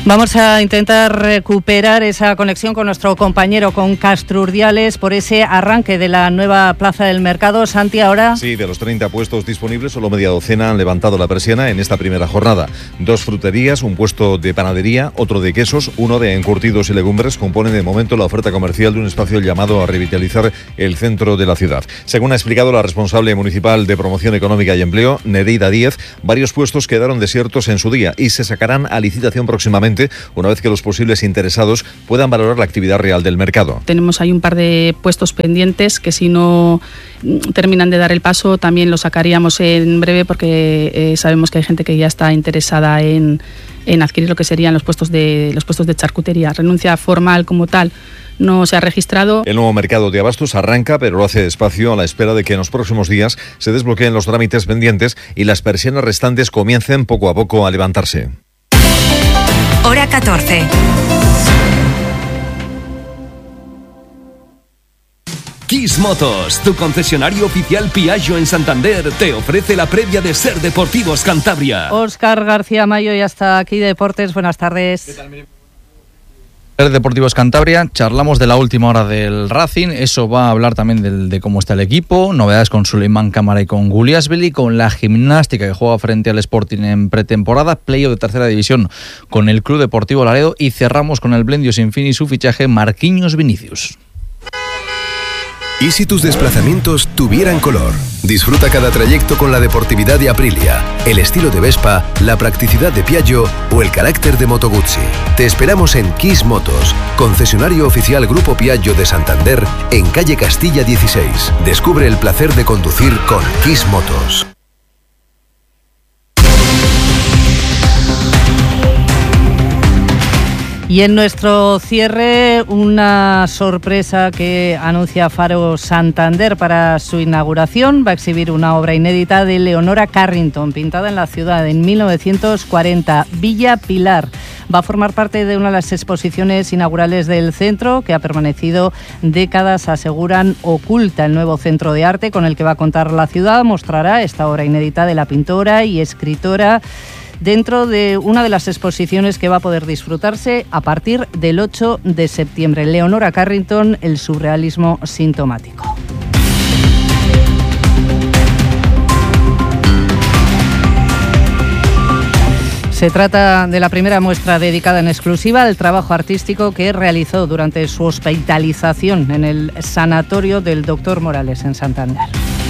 Vamos a intentar recuperar esa conexión con nuestro compañero, con Castro Urdiales, por ese arranque de la nueva Plaza del Mercado. Santi, ahora... Sí, de los 30 puestos disponibles, solo media docena han levantado la persiana en esta primera jornada. 2 fruterías, un puesto de panadería, otro de quesos, uno de encurtidos y legumbres componen de momento la oferta comercial de un espacio llamado a revitalizar el centro de la ciudad. Según ha explicado la responsable municipal de Promoción Económica y Empleo, Nereida Díez, varios puestos quedaron desiertos en su día y se sacarán a licitación próximamente, una vez que los posibles interesados puedan valorar la actividad real del mercado. Tenemos ahí un par de puestos pendientes que si no terminan de dar el paso también los sacaríamos en breve, porque sabemos que hay gente que ya está interesada en adquirir lo que serían los puestos de charcutería. Renuncia formal como tal no se ha registrado. El nuevo mercado de abastos arranca, pero lo hace despacio a la espera de que en los próximos días se desbloqueen los trámites pendientes y las persianas restantes comiencen poco a poco a levantarse. Hora 14. Kiss Motos, tu concesionario oficial Piaggio en Santander, te ofrece la previa de Ser Deportivos Cantabria. Óscar García Mayo, y hasta aquí Deportes. Buenas tardes. ¿Qué tal, Ser Deportivos Cantabria, charlamos de la última hora del Racing, eso va a hablar también de cómo está el equipo, novedades con Suleiman Cámara y con Guliasvili, con la gimnástica que juega frente al Sporting en pretemporada, playoff de tercera división con el Club Deportivo Laredo, y cerramos con el Blendio Sinfín y su fichaje Marquinhos Vinicius. ¿Y si tus desplazamientos tuvieran color? Disfruta cada trayecto con la deportividad de Aprilia, el estilo de Vespa, la practicidad de Piaggio o el carácter de Moto Guzzi. Te esperamos en Kiss Motos, concesionario oficial Grupo Piaggio de Santander, en calle Castilla 16. Descubre el placer de conducir con Kiss Motos. Y en nuestro cierre, una sorpresa que anuncia Faro Santander para su inauguración. Va a exhibir una obra inédita de Leonora Carrington, pintada en la ciudad en 1940, Villa Pilar. Va a formar parte de una de las exposiciones inaugurales del centro, que ha permanecido décadas, aseguran, oculta. El nuevo centro de arte con el que va a contar la ciudad mostrará esta obra inédita de la pintora y escritora dentro de una de las exposiciones que va a poder disfrutarse a partir del 8 de septiembre. Leonora Carrington, el surrealismo sintomático. Se trata de la primera muestra dedicada en exclusiva al trabajo artístico que realizó durante su hospitalización en el sanatorio del Dr. Morales en Santander.